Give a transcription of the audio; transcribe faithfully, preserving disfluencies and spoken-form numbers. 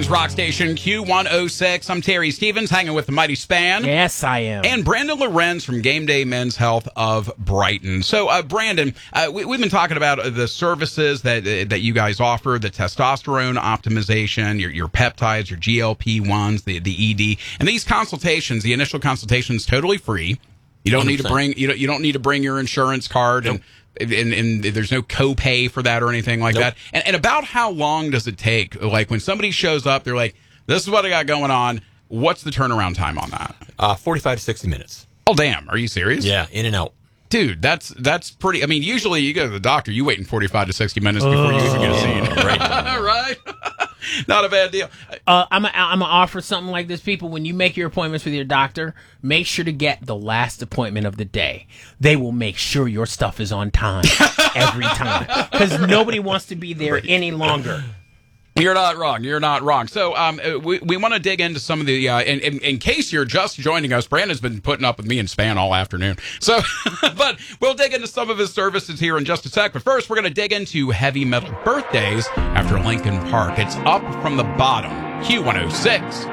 Rock Station Q one oh six. I'm Terry Stevens, hanging with the Mighty Span. Yes, I am. And Brandon Lorenz from Game Day Men's Health of Brighton. So, uh, Brandon, uh, we, we've been talking about the services that uh, that you guys offer, the testosterone optimization, your, your peptides, your G L P ones, the, the E D. And these consultations, the initial consultation is totally free. You don't one hundred percent need to bring you don't, you don't need to bring your insurance card nope. and And, and there's no copay for that or anything like nope. that. And, and about how long does it take? Like when somebody shows up, they're like, "This is what I got going on." What's the turnaround time on that? Uh, forty-five to sixty minutes. Oh, damn! Are you serious? Yeah, in and out. Dude, that's that's pretty. I mean, usually you go to the doctor, you waiting forty-five to sixty minutes before uh, you even get a scene. Right? Right? Not a bad deal. Uh, I'm going to offer something like this, people. When you make your appointments with your doctor, make sure to get the last appointment of the day. They will make sure your stuff is on time every time because nobody wants to be there right. any longer. You're not wrong. You're not wrong. So um, we we want to dig into some of the, uh, in, in, in case you're just joining us, Brandon's been putting up with me and Span all afternoon. So, but we'll dig into some of his services here in just a sec. But first, we're going to dig into heavy metal birthdays after Linkin Park. It's Up from the Bottom, Q one oh six.